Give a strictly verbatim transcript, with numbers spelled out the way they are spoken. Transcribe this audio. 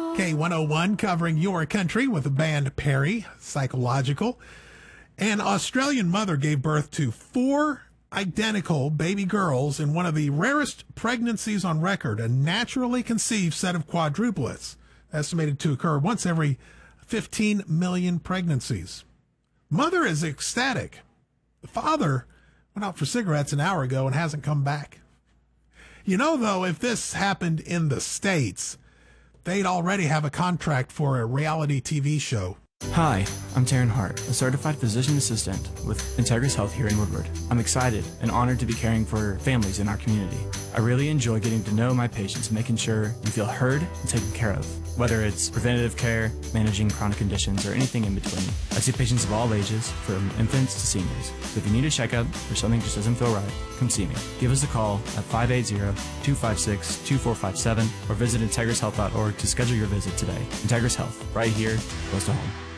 K one oh one covering your country with the band Perry, Psychological. An Australian mother gave birth to four identical baby girls in one of the rarest pregnancies on record, a naturally conceived set of quadruplets, estimated to occur once every fifteen million pregnancies. Mother is ecstatic. The father went out for cigarettes an hour ago and hasn't come back. You know, though, if this happened in the States, they'd already have a contract for a reality T V show. Hi, I'm Taryn Hart, a certified physician assistant with Integris Health here in Woodward. I'm excited and honored to be caring for families in our community. I really enjoy getting to know my patients and making sure you feel heard and taken care of, whether it's preventative care, managing chronic conditions, or anything in between. I see patients of all ages, from infants to seniors. So if you need a checkup or something just doesn't feel right, come see me. Give us a call at five eight zero, two five six, two four five seven or visit integris health dot org to schedule your visit today. Integris Health, right here, close to home.